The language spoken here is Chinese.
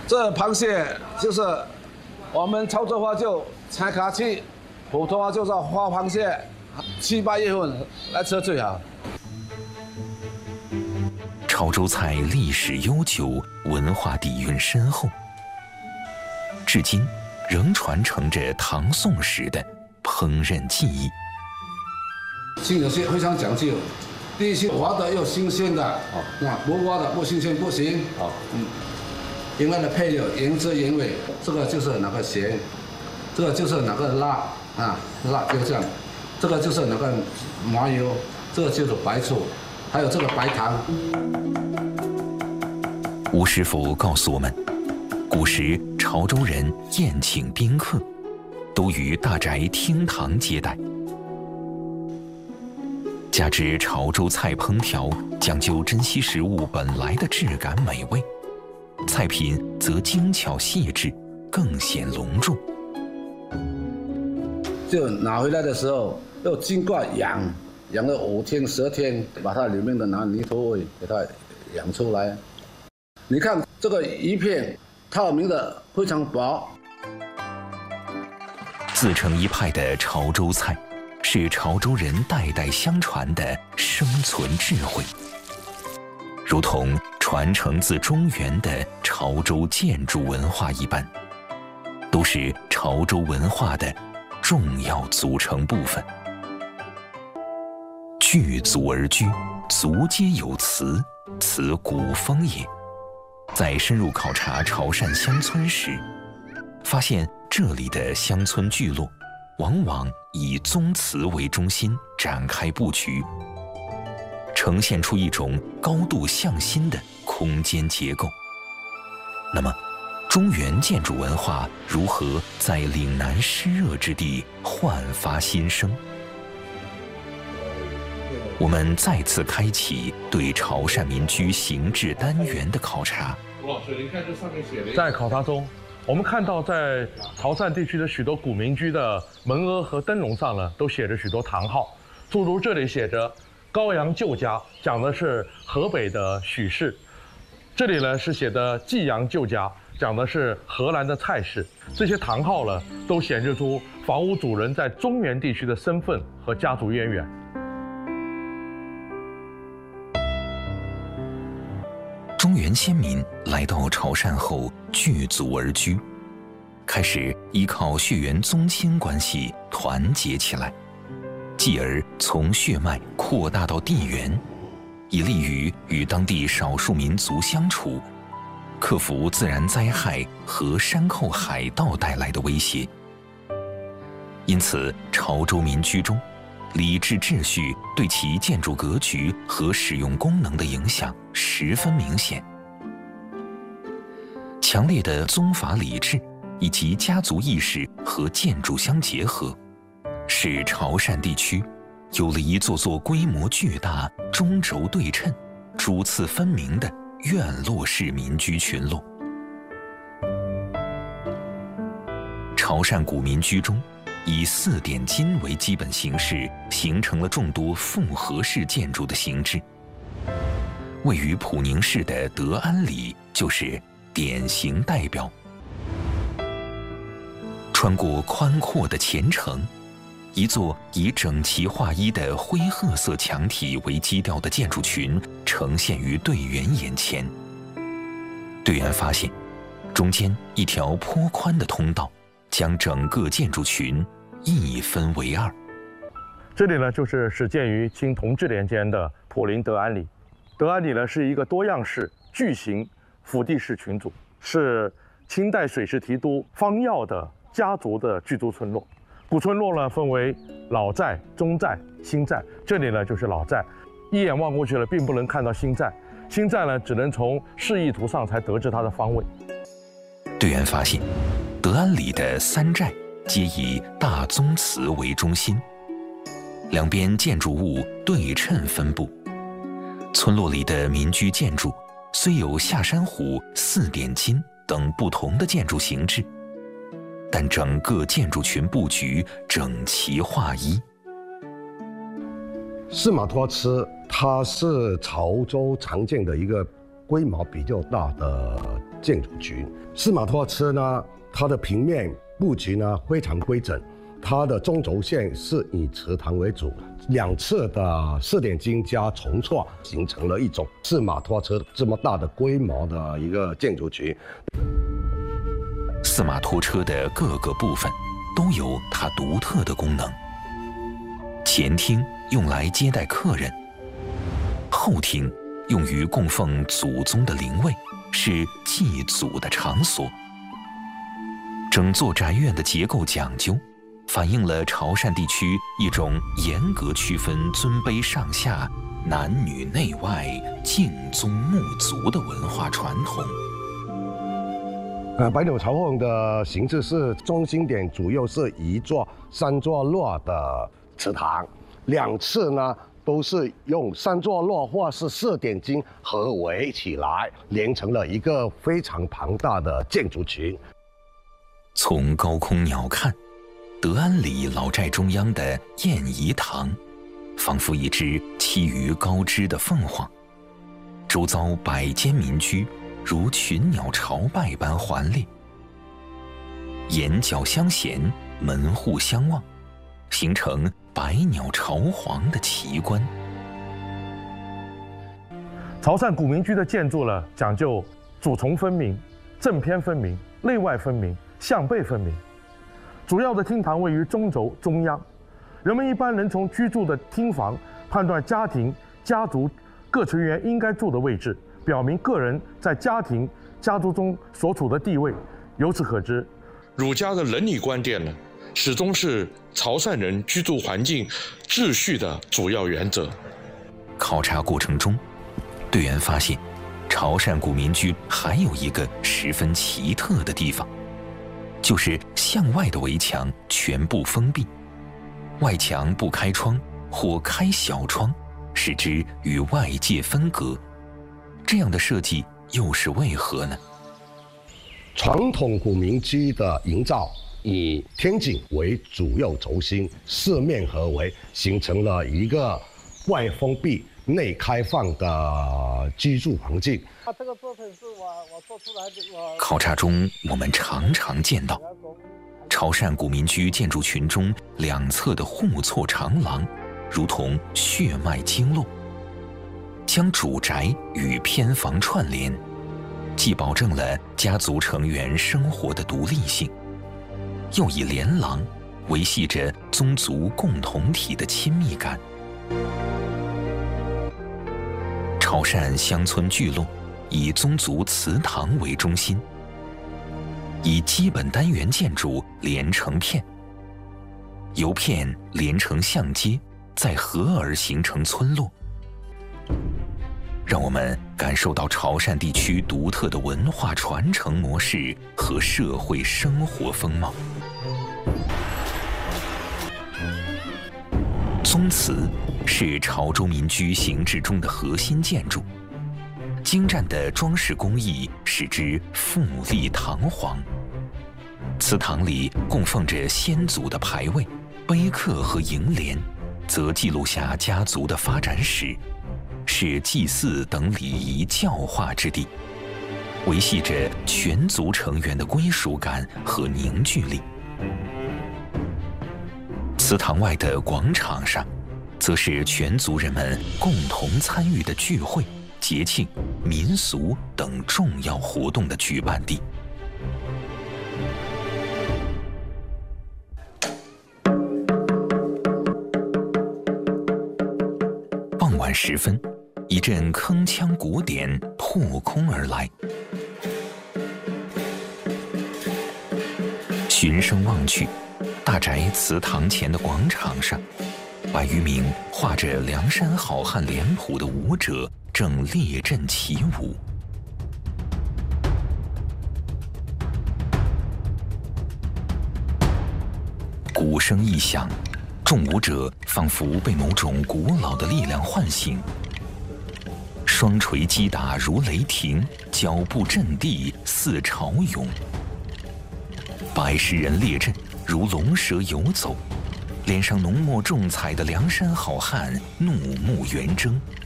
这螃蟹就是我们潮州话就柴卡器，普通话就叫花螃蟹，7、8月份来吃最好。 潮州菜历史悠久，文化底蕴深厚，至今仍传承着唐宋时的烹饪技艺。 青油蟹非常讲究，第一是活的又新鲜的，那不活的不新鲜不行。另外的配料原汁原味，这个就是那个咸，这个就是那个辣辣就这样，这个就是那个麻油，这个就是白醋，还有这个白糖。 吴师傅告诉我们，古时潮州人宴请宾客，都于大宅厅堂接待。加之潮州菜烹调讲究珍惜食物本来的质感美味，菜品则精巧细致，更显隆重。 就拿回来的时候，要经过养了5天10天，把它里面的那泥土味给它养出来。你看这个鱼片，透明的非常薄。 自成一派的潮州菜，是潮州人代代相传的生存智慧，如同传承自中原的潮州建筑文化一般，都是潮州文化的重要组成部分。具足而居，足皆有词，此古风也。在深入考察潮汕乡村时，发现这里的乡村聚落往往以宗祠为中心展开布局，呈现出一种高度向心的空间结构。那么，中原建筑文化如何在岭南湿热之地焕发新生？我们再次开启对潮汕民居形制单元的考察。 吴老师，您看这上面写的， 在考察中，我们看到在潮汕地区的许多古民居的门额和灯笼上呢，都写着许多堂号，诸如这里写着高阳旧家，讲的是河北的许氏；这里呢是写的济阳旧家，讲的是荷兰的蔡氏。这些堂号呢，都显示出房屋主人在中原地区的身份和家族渊源。 中原先民来到潮汕后聚族而居，开始依靠血缘宗亲关系团结起来，继而从血脉扩大到地缘，以利于与当地少数民族相处，克服自然灾害和山寇海盗带来的威胁。因此，潮州民居中，礼制秩序对其建筑格局和使用功能的影响十分明显。强烈的宗法礼制以及家族意识和建筑相结合，使潮汕地区有了一座座规模巨大、中轴对称、主次分明的院落式民居群落。潮汕古民居中，以4点金为基本形式，形成了众多复合式建筑的形制。位于普宁市的德安里就是典型代表。穿过宽阔的前城，一座以整齐划一的灰褐色墙体为基调的建筑群呈现于队员眼前。队员发现，中间一条颇宽的通道将整个建筑群一分为2。 这里呢，就是始建于清同治年间的普宁德安里。德安里呢，是一个多样式巨型府地式群组，是清代水师提督方耀的家族的居住村落。古村落呢，分为老寨、中寨、新寨。这里呢，就是老寨，一眼望过去了，并不能看到新寨。新寨呢，只能从示意图上才得知它的方位。 队员发现，德安里的3寨皆以大宗祠为中心，两边建筑物对称分布。村落里的民居建筑虽有下山虎、4点金等不同的建筑形制，但整个建筑群布局整齐划一。 司马托祠它是潮州常见的一个规模比较大的建筑群。司马托车呢，它的平面布局呢非常规整，它的中轴线是以祠堂为主，两侧的四点金加重错，形成了一种司马托车这么大的规模的一个建筑群。 司马托车的各个部分都有它独特的功能。前厅用来接待客人，后厅用于供奉祖宗的灵位，是祭祖的场所。整座宅院的结构讲究，反映了潮汕地区一种严格区分尊卑上下、男女内外、敬宗沐族的文化传统。 百鸟朝凤的形制是中心点主要是一座三座落的祠堂，两侧呢都是用三座落或是四点金合围起来，连成了一个非常庞大的建筑群。 从高空鸟瞰，德安里老寨中央的燕仪堂，仿佛一只栖于高枝的凤凰，周遭百间民居如群鸟朝拜般环列，檐角相衔，门户相望，形成百鸟朝皇的奇观。 潮汕古民居的建筑呢，讲究主从分明、正偏分明、内外分明、向背分明。主要的厅堂位于中轴中央，人们一般能从居住的厅房判断家庭、家族各成员应该住的位置，表明个人在家庭、家族中所处的地位。由此可知， 儒家的伦理观点呢，始终是潮汕人居住环境秩序的主要原则。 考察过程中，队员发现，潮汕古民居还有一个十分奇特的地方，就是向外的围墙全部封闭，外墙不开窗或开小窗，使之与外界分隔。这样的设计又是为何呢？ 传统古民居的营造以天井为主要轴心，四面合围，形成了一个外封闭、内开放的居住环境。 这个作品是我做出来的。 考察中，我们常常见到潮汕古民居建筑群中两侧的互错长廊，如同血脉经络，将主宅与偏房串联，既保证了家族成员生活的独立性，又以连廊维系着宗族共同体的亲密感。潮汕乡村聚落以宗族祠堂为中心，以基本单元建筑连成片，由片连成巷街，再合而形成村落，让我们感受到潮汕地区独特的文化传承模式和社会生活风貌。宗祠是潮州民居形制中的核心建筑，精湛的装饰工艺使之富丽堂皇。祠堂里供奉着先祖的牌位、碑刻和楹联，则记录下家族的发展史，是祭祀等礼仪教化之地，维系着全族成员的归属感和凝聚力。祠堂外的广场上，则是全族人们共同参与的聚会、节庆、民俗等重要活动的举办地。傍晚时分，一阵铿锵鼓点破空而来，循声望去，大宅祠堂前的广场上，100余名画着梁山好汉脸谱的舞者正列阵起舞。鼓声一响，众舞者仿佛被某种古老的力量唤醒，双锤击打如雷霆，脚步震地似潮涌。110人列阵，如龙蛇游走，脸上浓墨重彩的梁山好汉怒目圆睁，